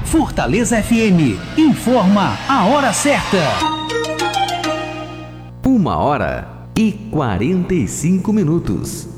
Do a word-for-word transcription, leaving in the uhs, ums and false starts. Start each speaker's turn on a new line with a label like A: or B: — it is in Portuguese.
A: Fortaleza F M informa a hora certa.
B: Uma hora e quarenta e cinco minutos.